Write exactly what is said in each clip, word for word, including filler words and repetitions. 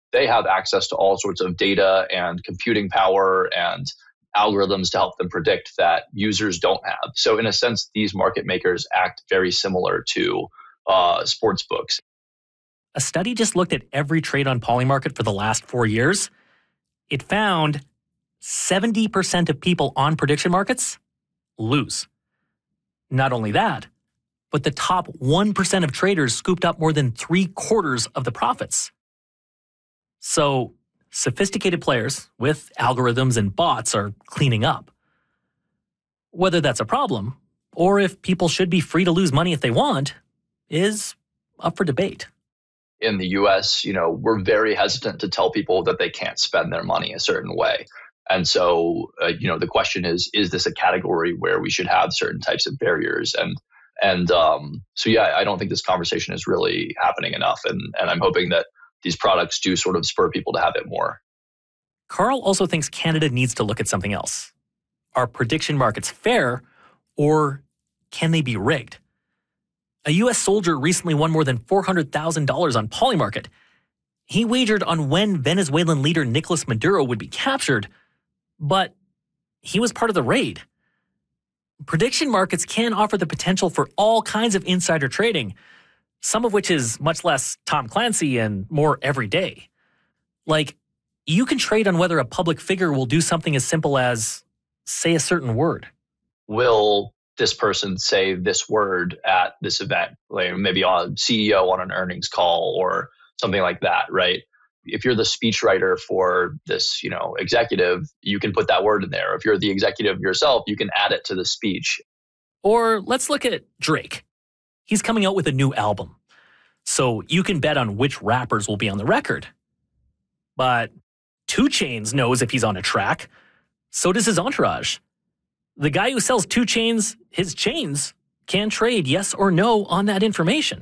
they have access to all sorts of data and computing power and algorithms to help them predict that users don't have. So in a sense, these market makers act very similar to uh, sports books. A study just looked at every trade on Polymarket for the last four years. It found seventy percent of people on prediction markets lose. Not only that, but the top one percent of traders scooped up more than three quarters of the profits. So, sophisticated players with algorithms and bots are cleaning up. Whether that's a problem, or if people should be free to lose money if they want, is up for debate. In the U S, you know, we're very hesitant to tell people that they can't spend their money a certain way. And so, uh, you know, the question is, is this a category where we should have certain types of barriers? And and um, so, yeah, I don't think this conversation is really happening enough. And, and I'm hoping that these products do sort of spur people to have it more. Carl also thinks Canada needs to look at something else. Are prediction markets fair, or can they be rigged? A U S soldier recently won more than four hundred thousand dollars on Polymarket. He wagered on when Venezuelan leader Nicolas Maduro would be captured, but he was part of the raid. Prediction markets can offer the potential for all kinds of insider trading, some of which is much less Tom Clancy and more everyday. Like, you can trade on whether a public figure will do something as simple as say a certain word. Will this person say this word at this event, like maybe a C E O on an earnings call or something like that, right? If you're the speechwriter for this, you know, executive, you can put that word in there. If you're the executive yourself, you can add it to the speech. Or let's look at Drake. He's coming out with a new album, so you can bet on which rappers will be on the record. But two Chainz knows if he's on a track. So does his entourage. The guy who sells two Chainz his chains can trade yes or no on that information.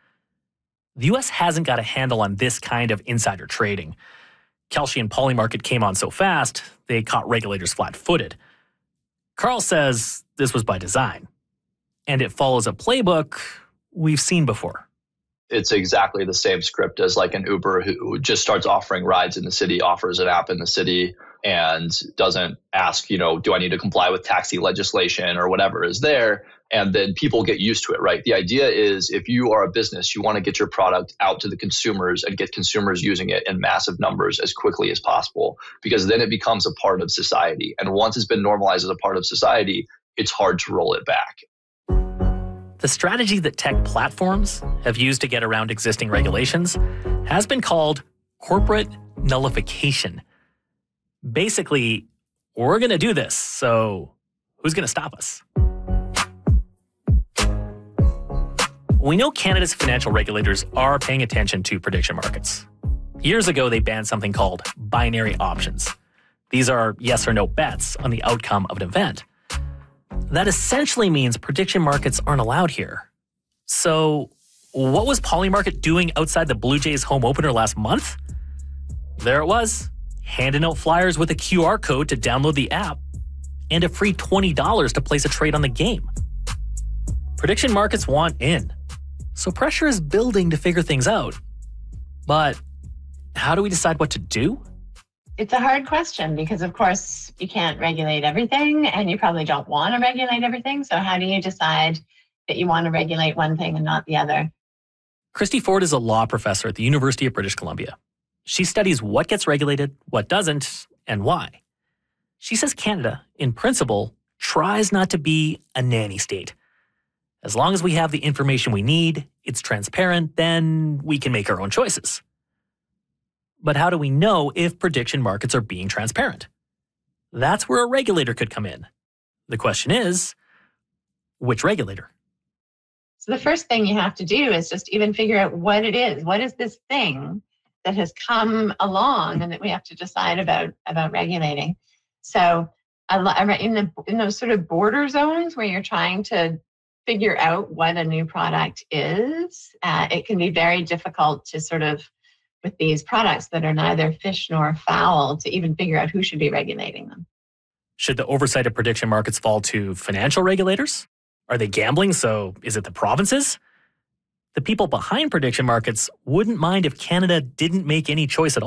The U S hasn't got a handle on this kind of insider trading. Kalshi and Polymarket came on so fast, they caught regulators flat-footed. Carl says this was by design, and it follows a playbook we've seen before. It's exactly the same script as like an Uber who just starts offering rides in the city, offers an app in the city, and doesn't ask, you know, do I need to comply with taxi legislation or whatever is there? And then people get used to it, right? The idea is if you are a business, you want to get your product out to the consumers and get consumers using it in massive numbers as quickly as possible, because then it becomes a part of society. And once it's been normalized as a part of society, it's hard to roll it back. The strategy that tech platforms have used to get around existing regulations has been called corporate nullification. Basically, we're going to do this, so who's going to stop us? We know Canada's financial regulators are paying attention to prediction markets. Years ago, they banned something called binary options. These are yes or no bets on the outcome of an event. That essentially means prediction markets aren't allowed here. So, what was Polymarket doing outside the Blue Jays home opener last month? There it was, handing out flyers with a Q R code to download the app and a free twenty dollars to place a trade on the game. Prediction markets want in, so pressure is building to figure things out. But how do we decide what to do? It's a hard question because, of course, you can't regulate everything and you probably don't want to regulate everything. So how do you decide that you want to regulate one thing and not the other? Christy Ford is a law professor at the University of British Columbia. She studies what gets regulated, what doesn't, and why. She says Canada, in principle, tries not to be a nanny state. As long as we have the information we need, it's transparent, then we can make our own choices. But how do we know if prediction markets are being transparent? That's where a regulator could come in. The question is, which regulator? So the first thing you have to do is just even figure out what it is. What is this thing that has come along and that we have to decide about, about regulating? So in, the, in those sort of border zones where you're trying to figure out what a new product is, uh, it can be very difficult to sort of, with these products that are neither fish nor fowl, to even figure out who should be regulating them. Should the oversight of prediction markets fall to financial regulators? Are they gambling, so is it the provinces? The people behind prediction markets wouldn't mind if Canada didn't make any choice at all.